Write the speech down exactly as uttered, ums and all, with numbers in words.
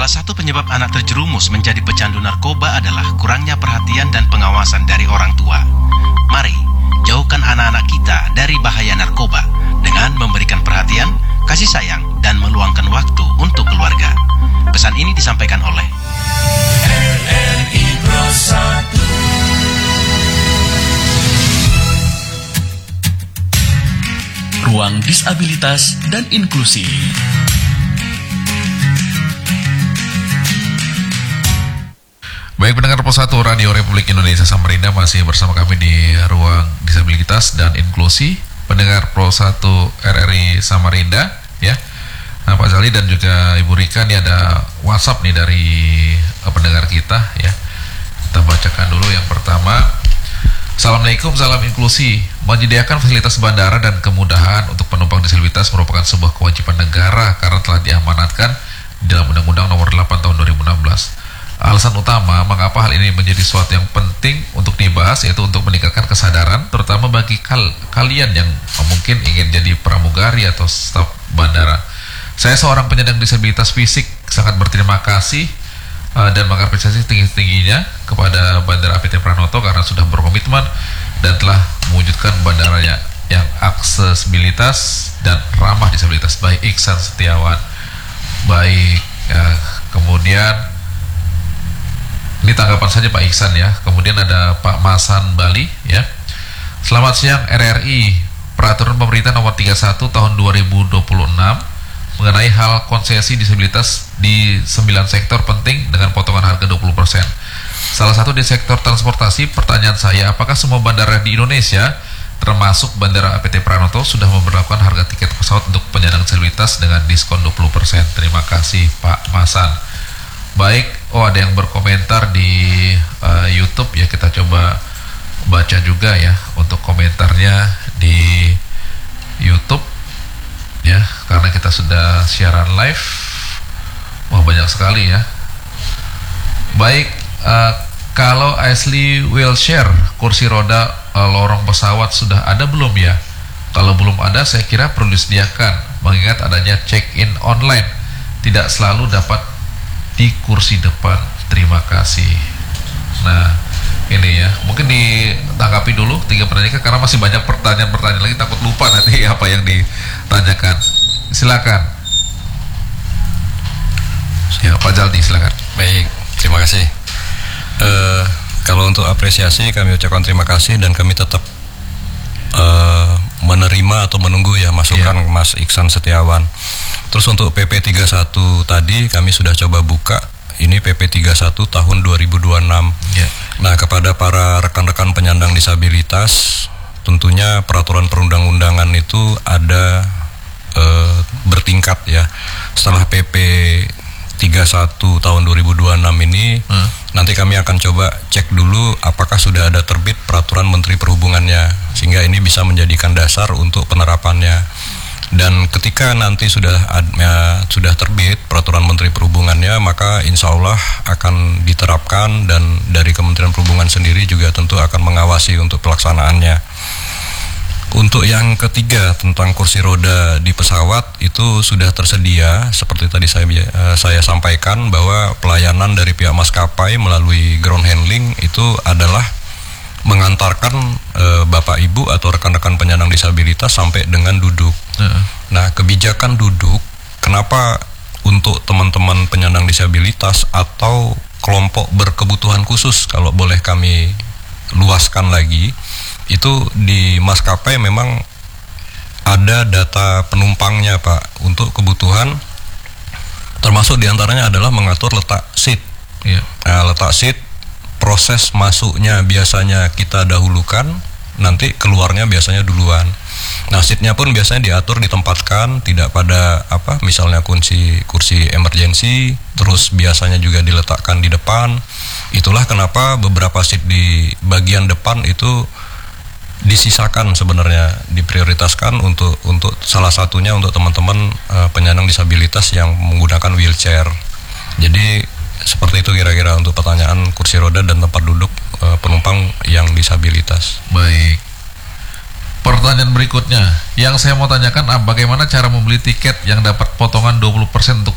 Salah satu penyebab anak terjerumus menjadi pecandu narkoba adalah kurangnya perhatian dan pengawasan dari orang tua. Mari, jauhkan anak-anak kita dari bahaya narkoba dengan memberikan perhatian, kasih sayang, dan meluangkan waktu untuk keluarga. Pesan ini disampaikan oleh R R I Pro satu. Ruang Disabilitas dan Inklusi. Baik, pendengar Pro satu Radio Republik Indonesia Samarinda, masih bersama kami di Ruang Disabilitas dan Inklusi. Pendengar Pro satu R R I Samarinda, ya. Nah, Pak Zali dan juga Ibu Rika, ini ada WhatsApp nih dari uh, pendengar kita, ya. Kita bacakan dulu yang pertama. Assalamualaikum, salam inklusi. Menyediakan fasilitas bandara dan kemudahan untuk penumpang disabilitas merupakan sebuah kewajiban negara karena telah diamanatkan di dalam Undang-Undang Nomor delapan Tahun dua ribu enam belas. Alasan utama mengapa hal ini menjadi sesuatu yang penting untuk dibahas yaitu untuk meningkatkan kesadaran terutama bagi kal- kalian yang mungkin ingin jadi pramugari atau staf bandara. Saya seorang penyandang disabilitas fisik, sangat berterima kasih uh, dan mengapresiasi tinggi-tingginya kepada Bandara A P T Pranoto karena sudah berkomitmen dan telah mewujudkan bandaranya yang aksesibilitas dan ramah disabilitas. Baik Iksan Setiawan, baik ya, kemudian ini tanggapan saja Pak Iksan ya. Kemudian ada Pak Masan Bali ya. Selamat siang R R I. Peraturan pemerintah nomor tiga puluh satu tahun dua ribu dua puluh enam mengenai hal konsesi disabilitas di sembilan sektor penting dengan potongan harga dua puluh persen. Salah satu di sektor transportasi. Pertanyaan saya, apakah semua bandara di Indonesia termasuk Bandara A P T Pranoto sudah memberlakukan harga tiket pesawat untuk penyandang disabilitas dengan diskon dua puluh persen? Terima kasih Pak Masan. Baik, oh ada yang berkomentar di uh, YouTube ya, kita coba baca juga ya untuk komentarnya di YouTube ya, karena kita sudah siaran live. Wah, banyak sekali ya. Baik, uh, kalau Ashley wheelchair kursi roda uh, lorong pesawat sudah ada belum ya? Kalau belum ada, saya kira perlu disediakan mengingat adanya check-in online tidak selalu dapat di kursi depan. Terima kasih. Nah, ini ya, mungkin ditanggapi dulu tiga pertanyaan karena masih banyak pertanyaan-pertanyaan lagi, takut lupa nanti apa yang ditanyakan. Silakan. Ya, Pak Jaldi, silakan. Baik, terima kasih. Uh, kalau untuk apresiasi kami ucapkan terima kasih dan kami tetap uh, menerima atau menunggu ya masukan yeah. Mas Iksan Setiawan. Terus untuk P P tiga puluh satu tadi kami sudah coba buka, ini P P tiga puluh satu tahun dua ribu dua puluh enam. Yeah. Nah, kepada para rekan-rekan penyandang disabilitas, tentunya peraturan perundang-undangan itu ada e, bertingkat ya. Setelah P P tiga puluh satu tahun dua ribu dua puluh enam ini, hmm. nanti kami akan coba cek dulu apakah sudah ada terbit peraturan Menteri Perhubungannya, sehingga ini bisa menjadikan dasar untuk penerapannya. Dan ketika nanti sudah ya, sudah terbit peraturan Menteri Perhubungannya, maka insya Allah akan diterapkan dan dari Kementerian Perhubungan sendiri juga tentu akan mengawasi untuk pelaksanaannya. Untuk yang ketiga tentang kursi roda di pesawat itu sudah tersedia seperti tadi saya saya sampaikan bahwa pelayanan dari pihak maskapai melalui ground handling itu adalah mengantarkan e, Bapak Ibu atau rekan-rekan penyandang disabilitas sampai dengan duduk. Uh. Nah, kebijakan duduk, kenapa untuk teman-teman penyandang disabilitas atau kelompok berkebutuhan khusus, kalau boleh kami luaskan lagi, itu di maskapai memang ada data penumpangnya Pak untuk kebutuhan, termasuk diantaranya adalah mengatur letak seat. Yeah. Nah, letak seat, proses masuknya biasanya kita dahulukan, nanti keluarnya biasanya duluan. Nah, seatnya pun biasanya diatur, ditempatkan tidak pada apa, misalnya kunci kursi emergency, terus biasanya juga diletakkan di depan. Itulah kenapa beberapa seat di bagian depan itu disisakan sebenarnya, diprioritaskan untuk untuk salah satunya untuk teman-teman uh, penyandang disabilitas yang menggunakan wheelchair. Jadi seperti itu kira-kira untuk pertanyaan kursi roda dan tempat duduk uh, penumpang yang disabilitas. Baik. Pertanyaan berikutnya, yang saya mau tanyakan, bagaimana cara membeli tiket yang dapat potongan dua puluh persen untuk